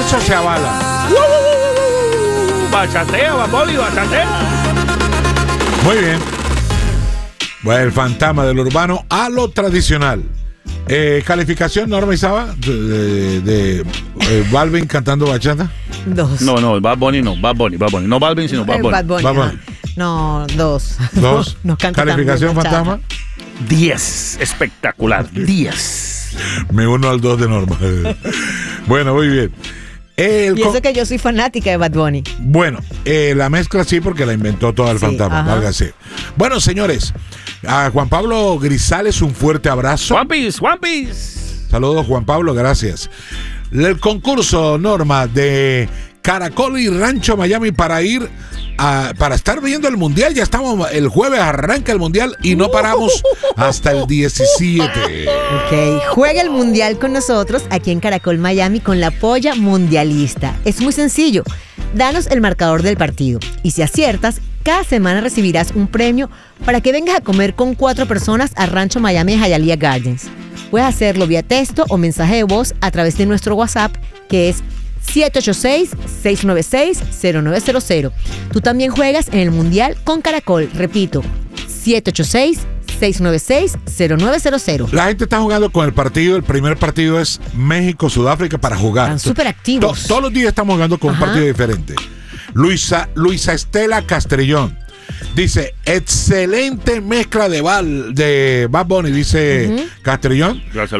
eso se avala. Bachatea, Baboli, bachatea. Muy bien. Bueno, el fantasma del urbano a lo tradicional. Calificación, Norma Isaba, de Balvin cantando bachata. 2. No, Bad Bunny no, Bad Bunny. No Balvin, sino Bad Bunny. Bad Bunny, Bad Bunny. No, 2. 2. No canta Calificación, tan bien bachata. fantasma. 10. Espectacular. 10. Me uno al 2 de Norma. Bueno, muy bien. Y eso que yo soy fanática de Bad Bunny. Bueno, la mezcla sí, porque la inventó todo el fantasma, válgase. Bueno, señores, a Juan Pablo Grisales un fuerte abrazo. One Piece. Saludos, Juan Pablo, gracias. El concurso, Norma, de Caracol y Rancho Miami para ir para estar viendo el Mundial. Ya estamos, el jueves arranca el Mundial y no paramos hasta el 17. Ok, juega el Mundial con nosotros aquí en Caracol Miami con la polla mundialista. Es muy sencillo. Danos el marcador del partido y si aciertas, cada semana recibirás un premio para que vengas a comer con 4 personas a Rancho Miami de Hialeah Gardens. Puedes hacerlo vía texto o mensaje de voz a través de nuestro WhatsApp, que es 786-696-0900. Tú también juegas en el Mundial con Caracol. Repito, 786-696-0900. La gente está jugando con el partido. El primer partido es México-Sudáfrica para jugar. Están súper activos. Todos los días estamos jugando con un partido diferente. Luisa Estela Castrillón dice, excelente mezcla de Bad Bunny, dice Castrillón. Gracias.